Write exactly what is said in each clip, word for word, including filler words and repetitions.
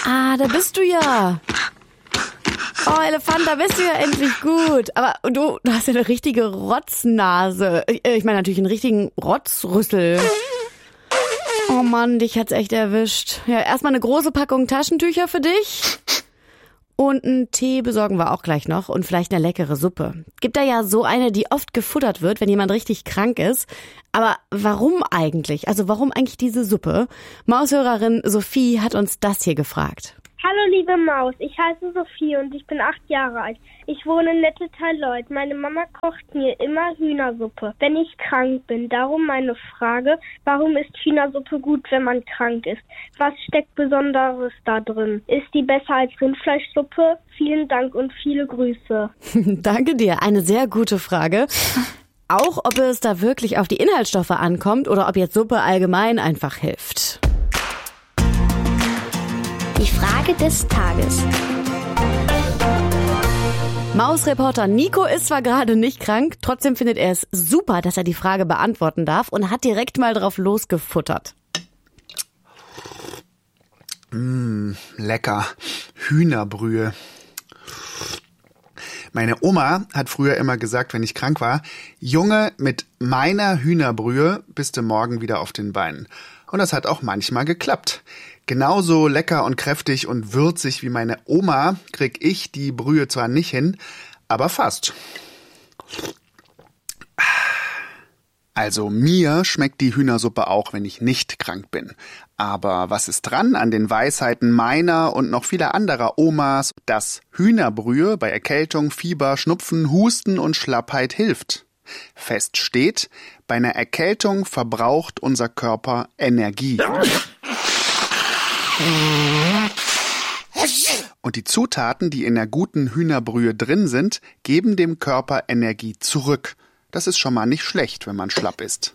Ah, da bist du ja. Oh, Elefant, da bist du ja endlich gut. Aber du, du hast ja eine richtige Rotznase. Ich meine natürlich einen richtigen Rotzrüssel. Oh Mann, dich hat's echt erwischt. Ja, erstmal eine große Packung Taschentücher für dich. Und einen Tee besorgen wir auch gleich noch und vielleicht eine leckere Suppe. Gibt da ja so eine, die oft gefuttert wird, wenn jemand richtig krank ist. Aber warum eigentlich? Also warum eigentlich diese Suppe? Maushörerin Sophie hat uns das hier gefragt. Hallo liebe Maus, ich heiße Sophie und ich bin acht Jahre alt. Ich wohne in Nettetal-Leuth. Meine Mama kocht mir immer Hühnersuppe, wenn ich krank bin. Darum meine Frage, warum ist Hühnersuppe gut, wenn man krank ist? Was steckt Besonderes da drin? Ist die besser als Rindfleischsuppe? Vielen Dank und viele Grüße. Danke dir, eine sehr gute Frage. Auch ob es da wirklich auf die Inhaltsstoffe ankommt oder ob jetzt Suppe allgemein einfach hilft. Die Frage des Tages. Mausreporter Nico ist zwar gerade nicht krank, trotzdem findet er es super, dass er die Frage beantworten darf und hat direkt mal drauf losgefuttert. Mmh, lecker. Hühnerbrühe. Meine Oma hat früher immer gesagt, wenn ich krank war, Junge, mit meiner Hühnerbrühe bist du morgen wieder auf den Beinen. Und das hat auch manchmal geklappt. Genauso lecker und kräftig und würzig wie meine Oma krieg ich die Brühe zwar nicht hin, aber fast. Also mir schmeckt die Hühnersuppe auch, wenn ich nicht krank bin. Aber was ist dran an den Weisheiten meiner und noch vieler anderer Omas, dass Hühnerbrühe bei Erkältung, Fieber, Schnupfen, Husten und Schlappheit hilft? Fest steht, bei einer Erkältung verbraucht unser Körper Energie. Und die Zutaten, die in der guten Hühnerbrühe drin sind, geben dem Körper Energie zurück. Das ist schon mal nicht schlecht, wenn man schlapp ist.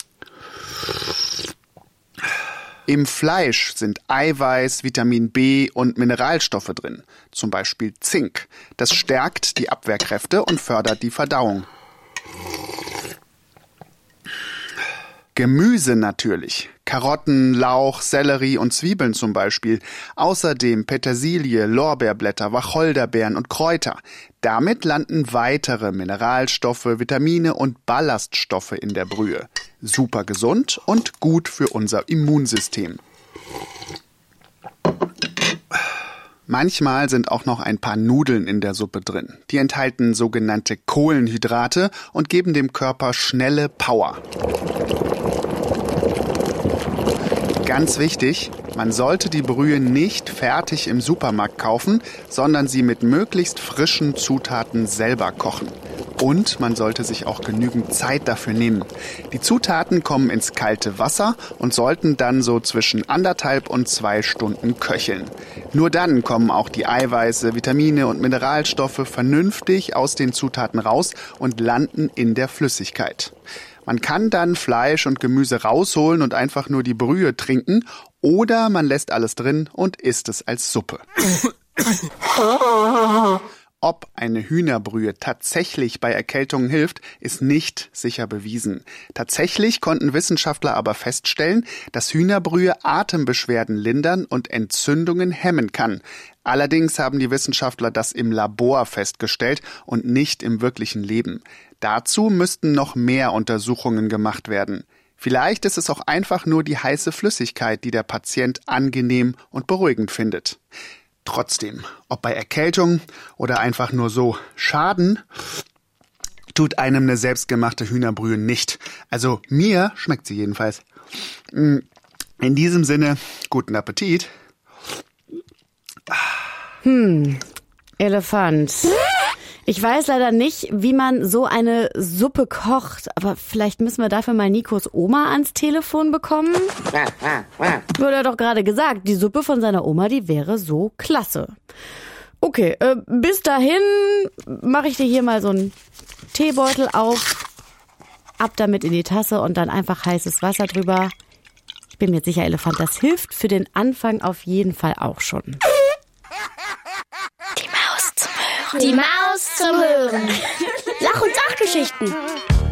Im Fleisch sind Eiweiß, Vitamin B und Mineralstoffe drin. Zum Beispiel Zink. Das stärkt die Abwehrkräfte und fördert die Verdauung. Gemüse natürlich. Karotten, Lauch, Sellerie und Zwiebeln zum Beispiel. Außerdem Petersilie, Lorbeerblätter, Wacholderbeeren und Kräuter. Damit landen weitere Mineralstoffe, Vitamine und Ballaststoffe in der Brühe. Super gesund und gut für unser Immunsystem. Manchmal sind auch noch ein paar Nudeln in der Suppe drin. Die enthalten sogenannte Kohlenhydrate und geben dem Körper schnelle Power. Ganz wichtig, man sollte die Brühe nicht fertig im Supermarkt kaufen, sondern sie mit möglichst frischen Zutaten selber kochen. Und man sollte sich auch genügend Zeit dafür nehmen. Die Zutaten kommen ins kalte Wasser und sollten dann so zwischen anderthalb und zwei Stunden köcheln. Nur dann kommen auch die Eiweiße, Vitamine und Mineralstoffe vernünftig aus den Zutaten raus und landen in der Flüssigkeit. Man kann dann Fleisch und Gemüse rausholen und einfach nur die Brühe trinken oder man lässt alles drin und isst es als Suppe. Ob eine Hühnerbrühe tatsächlich bei Erkältungen hilft, ist nicht sicher bewiesen. Tatsächlich konnten Wissenschaftler aber feststellen, dass Hühnerbrühe Atembeschwerden lindern und Entzündungen hemmen kann. Allerdings haben die Wissenschaftler das im Labor festgestellt und nicht im wirklichen Leben. Dazu müssten noch mehr Untersuchungen gemacht werden. Vielleicht ist es auch einfach nur die heiße Flüssigkeit, die der Patient angenehm und beruhigend findet. Trotzdem, ob bei Erkältung oder einfach nur so, Schaden tut einem eine selbstgemachte Hühnerbrühe nicht. Also mir schmeckt sie jedenfalls. In diesem Sinne, guten Appetit. Hm, Elefant. Ich weiß leider nicht, wie man so eine Suppe kocht, aber vielleicht müssen wir dafür mal Nikos Oma ans Telefon bekommen. Wurde er doch gerade gesagt, die Suppe von seiner Oma, die wäre so klasse. Okay, äh, bis dahin mache ich dir hier mal so einen Teebeutel auf, ab damit in die Tasse und dann einfach heißes Wasser drüber. Ich bin mir sicher, Elefant, das hilft für den Anfang auf jeden Fall auch schon. Die Maus zum Hören. Die Maus zum Hören. Lach- und Sachgeschichten.